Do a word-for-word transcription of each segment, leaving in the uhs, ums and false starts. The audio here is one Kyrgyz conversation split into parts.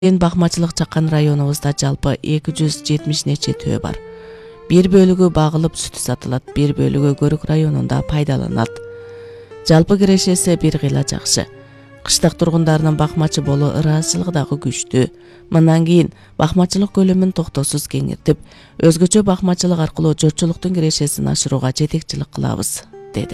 Эн бакмачылык чаккан районубузда жалпы эки жүз жетимиш нече төө бар. Бир бөлүгү багылып сүтү сатылат, бир бөлүгү Көрүк районунда пайдаланат. Жалпы кирешеси бир кыйла жакшы. Кыштак тургундарынын бакмачы болуу ыраазычылыгы дагы күчтүү. Мындан кийин бакмачылык көлөмүн токтоосуз кеңиртип, өзгөчө бакмачылык аркылуу журтчулуктун кирешесин ашырууга жетекчилик кылабыз, деди.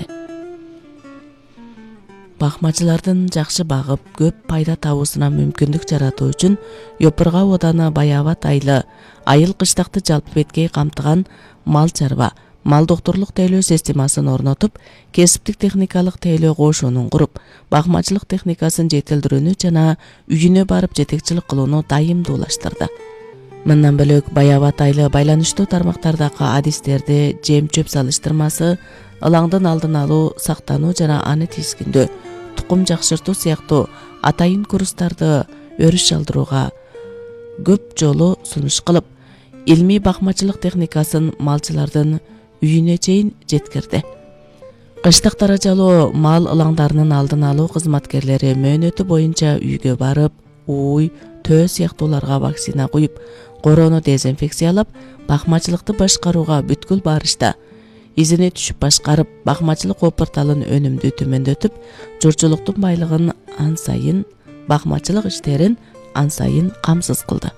Бакмачылардын жакшы багып, көп пайда табуусуна мүмкүндүк жаратуу үчүн Йопурга ооданы Баябат айылы айыл кыштакты жалпы беткей камтыган мал чарба, мал доктурлук тейлөө системасын орнотуп, кесиптик техникалык тейлөө кошунун куруп, бакмачылык техникасын жетилдирүүнү жана үйүнө барып жетекчилик кылууну дайымдуулаштырды. Мындан бөлөк Баябат айылы байланыштуу тармактардагы адистерди, жем чөп салыштырмасы, ылаңдын алдын алуу, сактануу жана аны тизгиндөө, тукум жакшыртуу сыяктуу атайын курстарды өрүш алдырууга көп жолу сунуш кылып, илмий бакмачылык техникасын малчылардын үйүнө чейин жеткирди. Кыштак даражалуу мал ылаңдарынын алдын алуу кызматкерлери мөөнөтү боюнча үйгө барып, ууй, төө сыяктууларга вакцина куюп, короону дезинфекциялап, бакмачылыкты башкарууга бүткүл барышта изине түшүп башкарып, бакмачылык опурталын өнүмдүү төмөндөтүп, журтчулуктун байлыгын ан сайын, бакмачылык иштерин ан сайын камсыз кылды.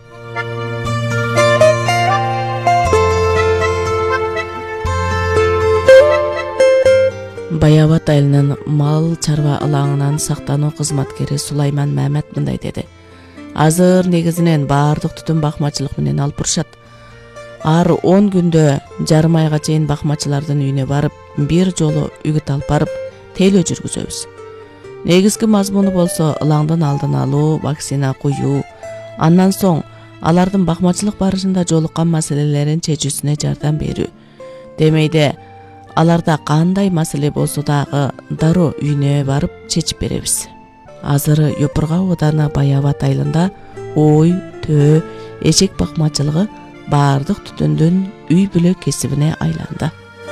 Баябат айылынын мал чарба ылаңынан сактануу кызматкери Сулайман Мамет мындай деди. Азыр негизинен баардык түтүн бакмачылык менен алып бурушат. Ар он күндө жарым айга чейин бакмачылардын үйүнө барып, бир жолу үгүт алып барып, тейлөө жүргүзөбүз. Негизги мазмуну болсо ылаңдын алдын алуу, вакцина куюу, андан соң алардын бакмачылык барышында жолуккан маселелерин чечүүсүнө жардам берүү. Демейде аларда кандай маселе болсо дагы дароо үйүнө барып чечип беребиз. Азыр Йопурга ооданы Баябат айылында ой, төө, эчек бакмачылыгы баардык түтүндүн үй бүлө кесибине айланды.